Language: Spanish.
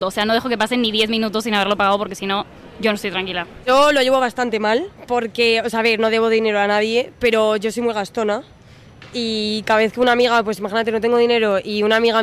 O sea, no dejo que pasen ni 10 minutos sin haberlo pagado porque si no, yo no estoy tranquila. Yo lo llevo bastante mal porque, o sea, a ver, no debo dinero a nadie, pero yo soy muy gastona y cada vez que una amiga, pues imagínate, no tengo dinero y una amiga